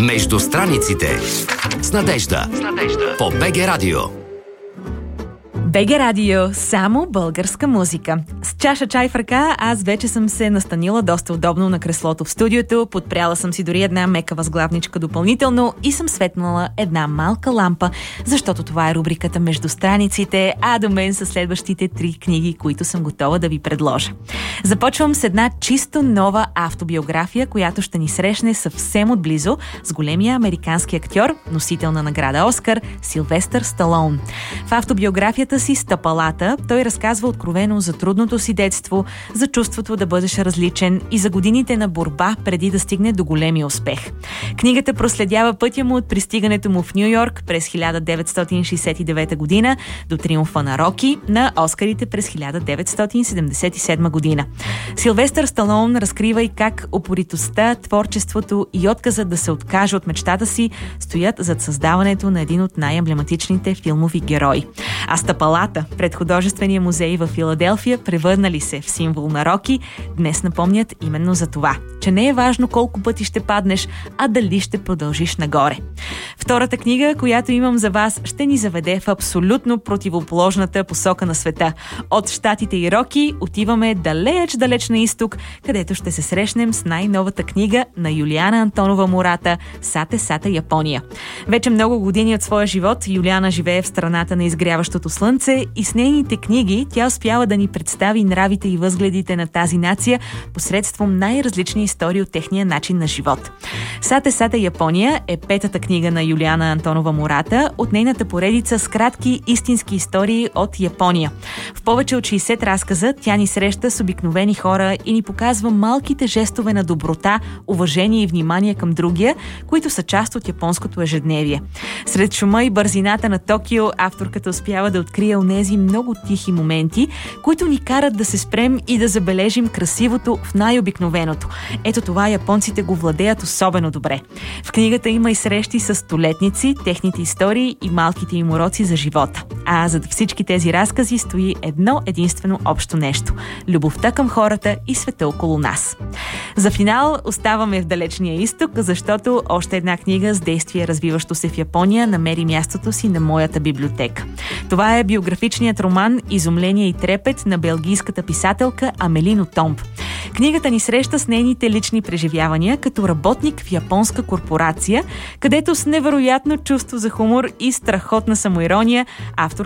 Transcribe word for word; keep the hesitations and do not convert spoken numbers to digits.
Между страниците с Надежда. С Надежда. По БГ Радио. БГ Радио, само българска музика. С чаша чай в ръка, аз вече съм се настанила доста удобно на креслото в студиото, подпряла съм си дори една мека възглавничка допълнително и съм светнала една малка лампа, защото това е рубриката Между страниците, а до мен са следващите три книги, които съм готова да ви предложа. Започвам с една чисто нова автобиография, която ще ни срещне съвсем отблизо с големия американски актьор, носител на награда Оскар, Силвестър Сталон. В автобиографията си "Стъпалата" той разказва откровено за трудното си детство, за чувството да бъдеш различен и за годините на борба преди да стигне до големия успех. Книгата проследява пътя му от пристигането му в Ню Йорк през хиляда деветстотин шейсет и девета година до триумфа на Роки на Оскарите през хиляда деветстотин седемдесет и седма година. Силвестър Сталон разкрива и как упоритостта, творчеството и отказът да се откаже от мечтата си стоят зад създаването на един от най-емблематичните филмови герои. А "Стъпалата" пред художествения музей във Филаделфия, превърнали се в символ на Роки, днес напомнят именно за това, че не е важно колко пъти ще паднеш, а дали ще продължиш нагоре. Втората книга, която имам за вас, ще ни заведе в абсолютно противоположната посока на света. От щатите и Роки отиваме далеч-далеч на изток, където ще се срещнем с най-новата книга на Юлиана Антонова Мурата "Сате Сате Япония". Вече много години от своя живот Юлиана живее в страната на изгряващото слънце и с нейните книги тя успява да ни представи нравите и възгледите на тази нация посредством най-различни истории от техния начин на живот. "Сате Сате Япония" е петата книга на Юлиана Антонова Мурата от нейната поредица с кратки истински истории от Япония. В повече от шейсет разказа тя ни среща с обикновени хора и ни показва малките жестове на доброта, уважение и внимание към другия, които са част от японското ежедневие. Сред шума и бързината на Токио авторката успява да открие онези много тихи моменти, които ни карат да се спрем и да забележим красивото в най-обикновеното. Ето това японците го владеят особено добре. В книгата има и срещи с столетници, техните истории и малките им уроци за живота. А зад всички тези разкази стои едно единствено общо нещо – любовта към хората и света около нас. За финал оставаме в далечния изток, защото още една книга с действие, развиващо се в Япония, намери мястото си на моята библиотека. Това е биографичният роман "Изумление и трепет" на белгийската писателка Амелин Отомб. Книгата ни среща с нейните лични преживявания като работник в японска корпорация, където с невероятно чувство за хумор и страхотна самоирония автор